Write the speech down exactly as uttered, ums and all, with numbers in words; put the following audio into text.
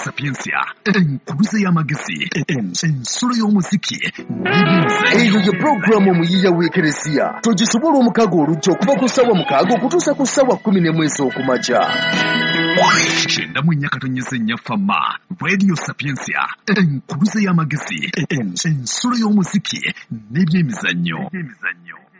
Sapiensia, enkuluze y'amagezi, ensolo y'omuziki, eyo ye programu omuyiiya w'ekereziya togisobola omukago olujja okuva ku ssaawa mukaaga okutuusa ku ssaawa kkumi n'emu ez'okumakya. Kyenda mu nnya katonyeza ennya fama Radio Sapiensia, enkuluze y'amagezi, ensolo y'omuziki n'ebyemizannyo.